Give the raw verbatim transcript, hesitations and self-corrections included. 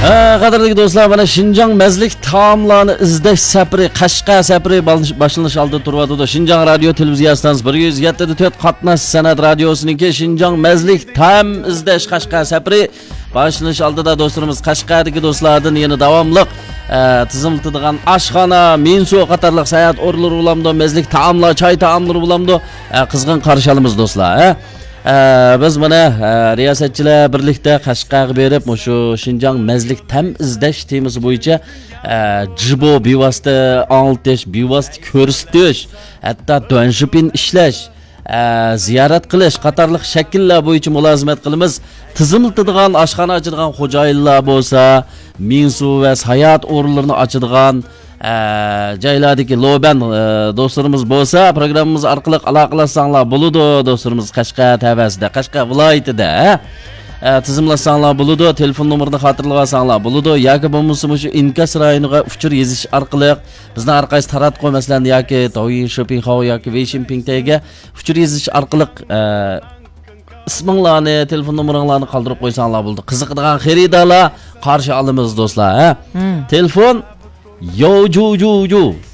Qadrdagi do'stlar, mana Şinjan mazlik taomlarni izlash safari, Qashqa safari boshlanish oldi turibdi. Şinjan radio televiziyasidan bir yuz yetti nuqta to'rt qatnash san'at radiosiniki Şinjan mazlik taom izlash Qashqa safari boshlanish oldida do'stlarimiz Qashqadagi do'stlardan yana davomli tizimlatidigan oshxona, mensu qatorliq sayat o'rinlari bo'lamdi, mazlik taomlar, choy taomlari bo'lamdi. Qizg'in qarshi olamiz do'stlar. Ee, biz bana e, riyosatchilar birlikda Qashqaga berib, shu Şinjan mazlik tam izlash temasi bo'yicha e, jibo bevosita anglitish, bevosita ko'rsatish, hatto donshipin ishlash, e, ziyorat qilish qatorliq shakllar bo'yicha mulozimat qilamiz. Tizimlatadigan oshxona ochadigan xo'jayinlar bo'lsa, mensu va sayat o'rinlarini ochadigan joylardagi loban do'stlarimiz bo'lsa, programmamiz orqali aloqalashsanglar bo'ladi. Do'stlarimiz Qashqa tavasida, Qashqa viloyatida tizimlasanglar bo'ladi. Telefon nomerini xotirlab olsanglar bo'ladi. Yoki bo'lmasa shu inkas rayoniga uchur yozish orqali bizni orqaga taratib qo'ymaslarni yoki Douyin Shopping Hall yoki Weixin Pingtega uchur yozish orqali isminglarni, telefon nomeringlarni qoldirib qo'ysanglar bo'ladi. Qiziqadigan xaridorlar qarshi olamiz do'stlar. Telefon Yo ju ju ju